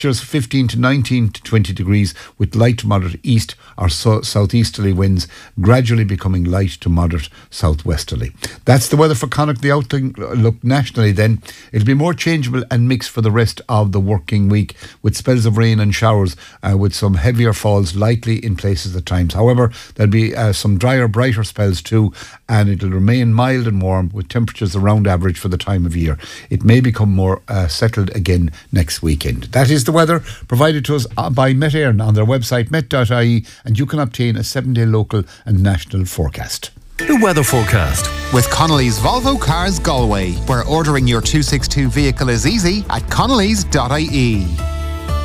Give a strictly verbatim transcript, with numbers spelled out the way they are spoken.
Just fifteen to nineteen to twenty degrees with light to moderate east or so, southeasterly winds, gradually becoming light to moderate southwesterly. That's the weather for Connacht. The outlook nationally then, it'll be more changeable and mixed for the rest of the working week, with spells of rain and showers, uh, with some heavier falls likely in places at times. However, there'll be uh, some drier, brighter spells too, and it'll remain mild and warm with temperatures around average for the time of year. It may become more uh, settled again next weekend. That is the weather provided to us by Met Éireann on their website met dot I E, and you can obtain a seven-day local and national forecast. The weather forecast with Connolly's Volvo Cars Galway, where ordering your two sixty-two vehicle is easy at connellys dot I E.